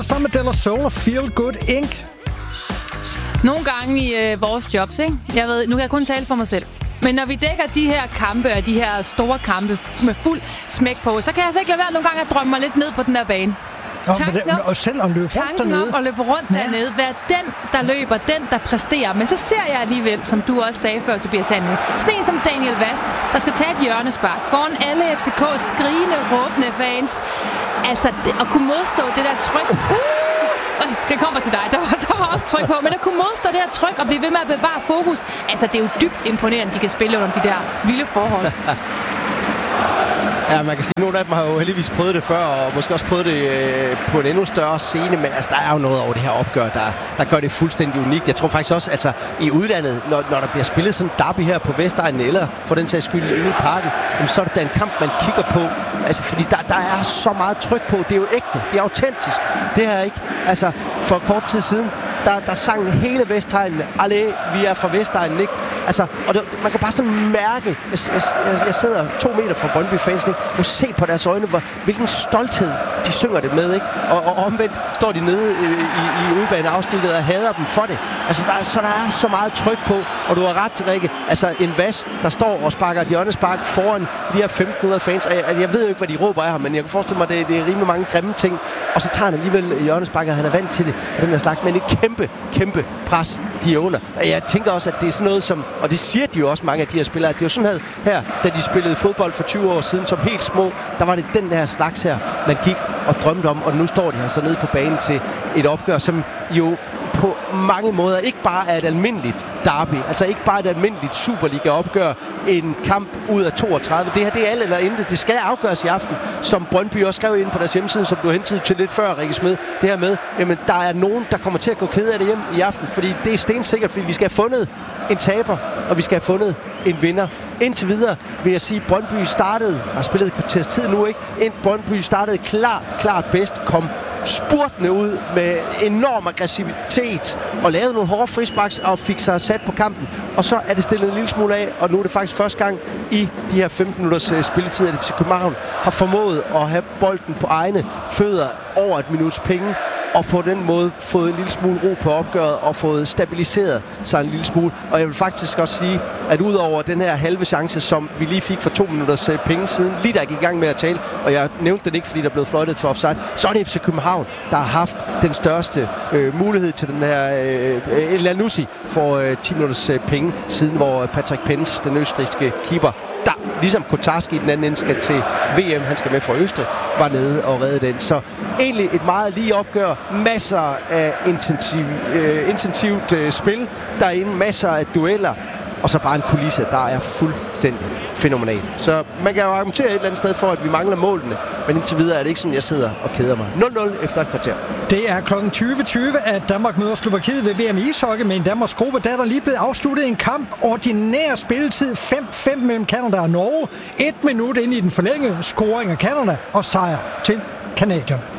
det sammen med De La Soul og Feel Good Inc. Nogle gange i vores jobs, ikke? Jeg ved, nu kan jeg kun tale for mig selv. Men når vi dækker de her kampe og de her store kampe med fuld smæk på, så kan jeg altså ikke lade være nogle gange at drømme mig lidt ned på den der bane. Og selv at løbe rundt dernede. Tanken om at løbe rundt dernede. Være den, der løber, den, der præsterer. Men så ser jeg alligevel, som du også sagde før, Tobias Handel, sådan en som Daniel Vass, der skal tage et hjørnespark foran alle FCK's skrigende, råbende fans. Altså, at kunne modstå det der tryk. Det kommer til dig. Der var også tryk på. Men at kunne modstå det her tryk og blive ved med at bevare fokus. Altså, det er jo dybt imponerende, de kan spille under de der vilde forhold. Ja, man kan sige, at nogle af dem har jo heldigvis prøvet det før, og måske også prøvet det på en endnu større scene, men altså, der er jo noget over det her opgør, der gør det fuldstændig unikt. Jeg tror faktisk også, altså i udlandet, når der bliver spillet sådan en derby her på Vestegnen, eller for den sags skyld inde i parken, så er det da en kamp, man kigger på. Altså, fordi der er så meget tryk på. Det er jo ægte. Det er autentisk. Det her ikke. Altså, for kort tid siden, der sang hele Vestegnen. Allé, vi er fra Vestegnen, ikke? Altså, og man kan bare sådan mærke, jeg sidder 2 meter fra Brøndby-fans, ikke? Og se på deres øjne, hvilken stolthed de synger det med, ikke? Og omvendt står de nede i udbaneafsnittet og hader dem for det. Altså, der er så meget tryk på, og du har ret, Rikke. Altså, en Vas, der står og sparker et hjørnespark foran de her 1.500 fans. Jeg ved jo ikke, hvad de råber af ham, men jeg kan forestille mig, at det er rimelig mange grimme ting. Og så tager han alligevel hjørnesparket, og han er vant til det, og den her slags. Men et kæmpe pres, de er under. Jeg tænker også, at det er sådan noget som, og det siger de jo også, mange af de her spillere, at det er jo sådan her, da de spillede fodbold for 20 år siden, som helt små, der var det den der slags her, man gik og drømte om, og nu står de her så nede på banen til et opgør, som jo på mange måder ikke bare er et almindeligt derby, altså ikke bare et almindeligt Superliga-opgør, en kamp ud af 32. Det her, det er alt eller intet. Det skal afgøres i aften, som Brøndby også skrev ind på deres hjemmeside, som du hentede til lidt før, Rikke Smed. Det her med, jamen der er nogen, der kommer til at gå ked af det hjem i aften, fordi det er stensikkert, fordi vi skal have fundet en taber, og vi skal have fundet en vinder. Indtil videre vil jeg sige, at Brøndby startede, har spillet et kvarters tid nu, ikke? Brøndby startede klart bedst, kom spurtende ud med enorm aggressivitet og lavede nogle hårde frisparks og fik sig sat på kampen. Og så er det stillet en lille smule af, og nu er det faktisk første gang i de her 15 minutters spilletid, at FC København har formået at have bolden på egne fødder over et minuts penge, og på den måde fået en lille smule ro på opgøret og fået stabiliseret sig en lille smule. Og jeg vil faktisk også sige, at udover den her halve chance, som vi lige fik for 2 minutters penge siden, lige da jeg gik i gang med at tale, og jeg nævnte den ikke, fordi der blev fløjtet for offside, så er det FC København, der har haft den største mulighed til den her El Anussi for 10 minutters penge, siden hvor Patrick Pence, den østrigske keeper, der ligesom Kotarski i den anden ende skal til VM, han skal med fra Østrig, var nede og redde den. Så egentlig et meget lige opgør, masser af intensivt spil derinde, masser af dueller, og så bare en kulisse, der er fuldstændig fænomenal. Så man kan jo argumentere et eller andet sted for, at vi mangler målene, men indtil videre er det ikke sådan, jeg sidder og keder mig. 0-0 efter et kvarter. Det er kl. 20.20, at Danmark møder Slovakiet ved VM i ishockey, med en Danmarks gruppe, der er lige blevet afsluttet en kamp. Ordinær spilletid 5-5 mellem Canada og Norge. 1 minut ind i den forlængede scoring af Canada og sejr til canadierne.